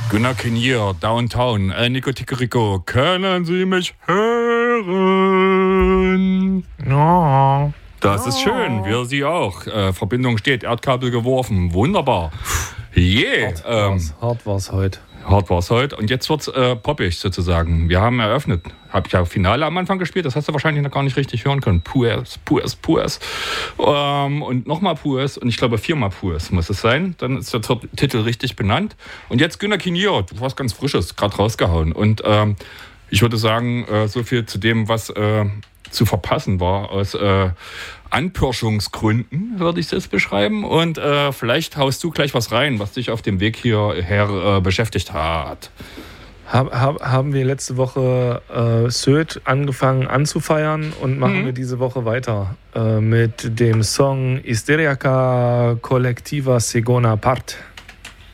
Günner Kenier, Downtown, Nico Ticorico, können Sie mich hören? Ja. Das ist schön, wir Sie auch. Verbindung steht, Erdkabel geworfen, wunderbar. Hart war's heute. Hart war's heute. Und jetzt wird's poppig sozusagen. Wir haben eröffnet. Habe ich ja Finale am Anfang gespielt. Das hast du wahrscheinlich noch gar nicht richtig hören können. Puers. Und nochmal Puers. Und ich glaube 4-mal Puers muss es sein. Dann ist der Titel richtig benannt. Und jetzt Günner Kenier. Du warst ganz Frisches, gerade rausgehauen. Und ich würde sagen, so viel zu dem, was zu verpassen war aus Anpirschungsgründen, würde ich es jetzt beschreiben. Und vielleicht haust du gleich was rein, was dich auf dem Weg hierher beschäftigt hat. Haben wir letzte Woche Söd angefangen anzufeiern und machen wir diese Woche weiter mit dem Song Hysterica Collectiva Segona Part.